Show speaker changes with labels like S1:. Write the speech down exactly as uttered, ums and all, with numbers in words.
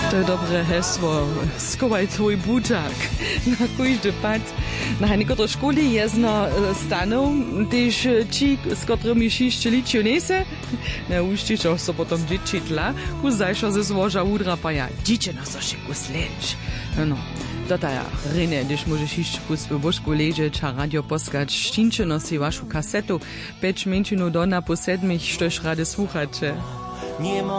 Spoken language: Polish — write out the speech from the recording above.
S1: To je dobre hesło. Skowaj twój buczak. Na każdy pad. Na niektórej szkole jezno stanął, też ci, z którymi šišće ličiu nese, ne uštičo so potom dzieci tla, uzajšo ze złoża udrapaja. Dzieci na so się kuslecz. No, to ta Rene, gdyż możesz iść w bożku leżeć, a radio poskać, štinče nosi waszu kasetu, peć mięčinu dona po sedmich, štož rady słuchacie.